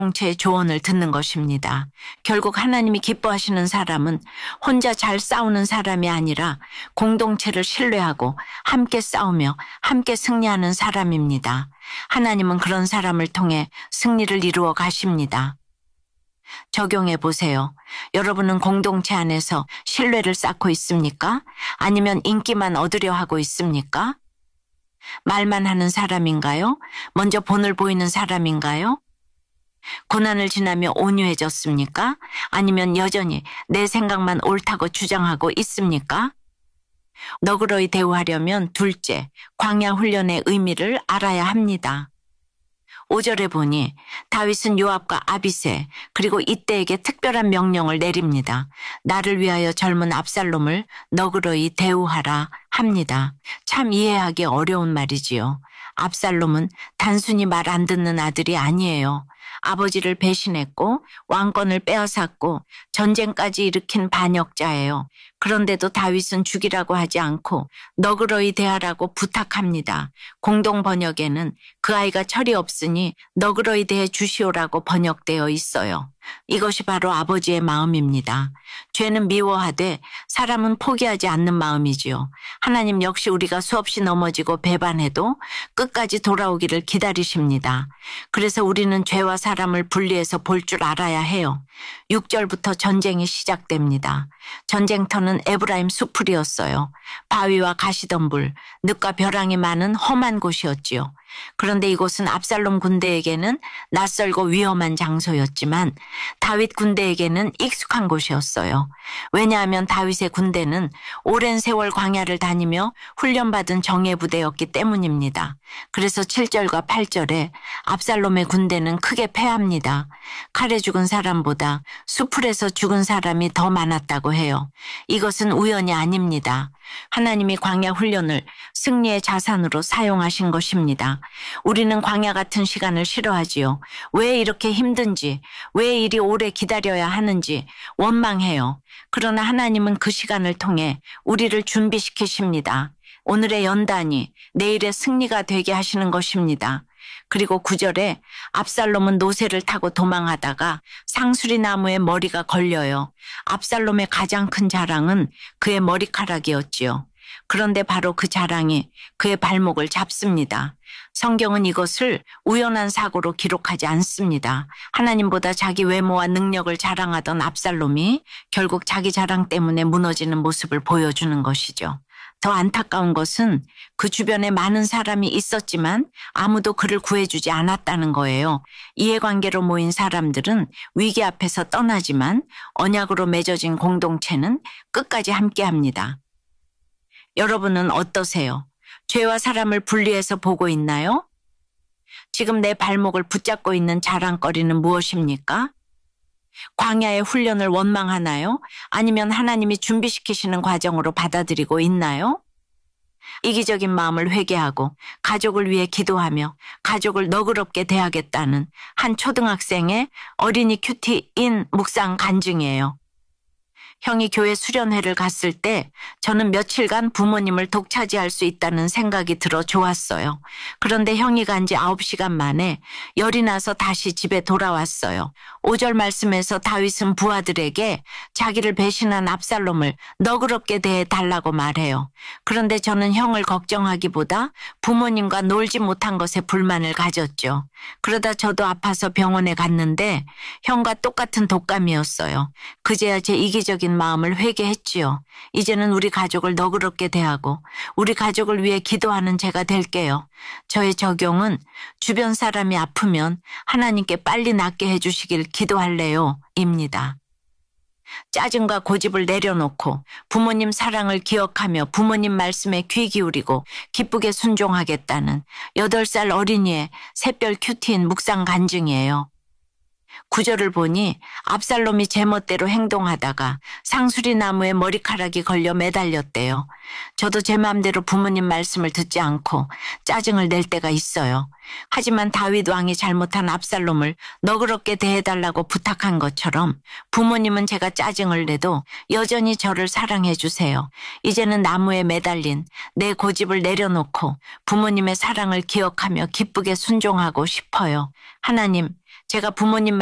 공동체의 조언을 듣는 것입니다. 결국 하나님이 기뻐하시는 사람은 혼자 잘 싸우는 사람이 아니라 공동체를 신뢰하고 함께 싸우며 함께 승리하는 사람입니다. 하나님은 그런 사람을 통해 승리를 이루어 가십니다. 적용해 보세요. 여러분은 공동체 안에서 신뢰를 쌓고 있습니까? 아니면 인기만 얻으려 하고 있습니까? 말만 하는 사람인가요? 먼저 본을 보이는 사람인가요? 고난을 지나며 온유해졌습니까? 아니면 여전히 내 생각만 옳다고 주장하고 있습니까? 너그러이 대우하려면 둘째, 광야 훈련의 의미를 알아야 합니다. 5절에 보니 다윗은 요압과 아비새 그리고 이때에게 특별한 명령을 내립니다. 나를 위하여 젊은 압살롬을 너그러이 대우하라 합니다. 참 이해하기 어려운 말이지요. 압살롬은 단순히 말 안 듣는 아들이 아니에요. 아버지를 배신했고 왕권을 빼앗았고 전쟁까지 일으킨 반역자예요. 그런데도 다윗은 죽이라고 하지 않고 너그러이 대하라고 부탁합니다. 공동 번역에는 그 아이가 철이 없으니 너그러이 대해 주시오라고 번역되어 있어요. 이것이 바로 아버지의 마음입니다. 죄는 미워하되 사람은 포기하지 않는 마음이지요. 하나님 역시 우리가 수없이 넘어지고 배반해도 끝까지 돌아오기를 기다리십니다. 그래서 우리는 죄와 사람을 분리해서 볼 줄 알아야 해요. 6절부터 전쟁이 시작됩니다. 전쟁터는 에브라임 수풀이었어요. 바위와 가시덤불, 늪과 벼랑이 많은 험한 곳이었지요. 그런데 이곳은 압살롬 군대에게는 낯설고 위험한 장소였지만 다윗 군대에게는 익숙한 곳이었어요. 왜냐하면 다윗의 군대는 오랜 세월 광야를 다니며 훈련받은 정예부대였기 때문입니다. 그래서 7절과 8절에 압살롬의 군대는 크게 패합니다. 칼에 죽은 사람보다 수풀에서 죽은 사람이 더 많았다고 해요. 이것은 우연이 아닙니다. 하나님이 광야 훈련을 승리의 자산으로 사용하신 것입니다. 우리는 광야 같은 시간을 싫어하지요. 왜 이렇게 힘든지, 왜 이리 오래 기다려야 하는지 원망해요. 그러나 하나님은 그 시간을 통해 우리를 준비시키십니다. 오늘의 연단이 내일의 승리가 되게 하시는 것입니다. 그리고 9절에 압살롬은 노새를 타고 도망하다가 상수리 나무에 머리가 걸려요. 압살롬의 가장 큰 자랑은 그의 머리카락이었지요. 그런데 바로 그 자랑이 그의 발목을 잡습니다. 성경은 이것을 우연한 사고로 기록하지 않습니다. 하나님보다 자기 외모와 능력을 자랑하던 압살롬이 결국 자기 자랑 때문에 무너지는 모습을 보여주는 것이죠. 더 안타까운 것은 그 주변에 많은 사람이 있었지만 아무도 그를 구해주지 않았다는 거예요. 이해관계로 모인 사람들은 위기 앞에서 떠나지만 언약으로 맺어진 공동체는 끝까지 함께합니다. 여러분은 어떠세요? 죄와 사람을 분리해서 보고 있나요? 지금 내 발목을 붙잡고 있는 자랑거리는 무엇입니까? 광야의 훈련을 원망하나요? 아니면 하나님이 준비시키시는 과정으로 받아들이고 있나요? 이기적인 마음을 회개하고 가족을 위해 기도하며 가족을 너그럽게 대하겠다는 한 초등학생의 어린이 큐티인 묵상 간증이에요. 형이 교회 수련회를 갔을 때 저는 며칠간 부모님을 독차지할 수 있다는 생각이 들어 좋았어요. 그런데 형이 간 지 9시간 만에 열이 나서 다시 집에 돌아왔어요. 5절 말씀에서 다윗은 부하들에게 자기를 배신한 압살롬을 너그럽게 대해달라고 말해요. 그런데 저는 형을 걱정하기보다 부모님과 놀지 못한 것에 불만을 가졌죠. 그러다 저도 아파서 병원에 갔는데 형과 똑같은 독감이었어요. 그제야 제 이기적인 마음을 회개했지요. 이제는 우리 가족을 너그럽게 대하고 우리 가족을 위해 기도하는 제가 될게요. 저의 적용은 주변 사람이 아프면 하나님께 빨리 낫게 해주시길 기도할래요 입니다. 짜증과 고집을 내려놓고 부모님 사랑을 기억하며 부모님 말씀에 귀 기울이고 기쁘게 순종하겠다는 8살 어린이의 새별 큐티인 묵상 간증이에요. 9절을 보니 압살롬이 제멋대로 행동하다가 상수리 나무에 머리카락이 걸려 매달렸대요. 저도 제 마음대로 부모님 말씀을 듣지 않고 짜증을 낼 때가 있어요. 하지만 다윗 왕이 잘못한 압살롬을 너그럽게 대해달라고 부탁한 것처럼 부모님은 제가 짜증을 내도 여전히 저를 사랑해 주세요. 이제는 나무에 매달린 내 고집을 내려놓고 부모님의 사랑을 기억하며 기쁘게 순종하고 싶어요. 하나님, 제가 부모님